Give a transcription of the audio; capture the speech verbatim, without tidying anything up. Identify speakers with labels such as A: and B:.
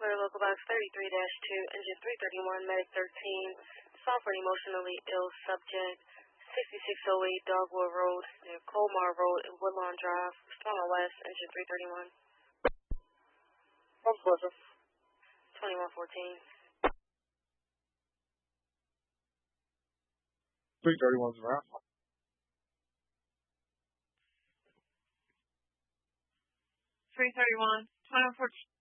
A: for local box thirty-three dash two, engine three thirty-one, medic thirteen, stop for emotionally ill subject, sixty-six oh eight Dogwood Road, near Colmar Road and Woodlawn Drive, Stonewall West, engine three thirty-one.
B: One pleasure.
A: twenty-one fourteen.
B: three thirty-one's around.
C: three thirty-one, twenty-one fourteen.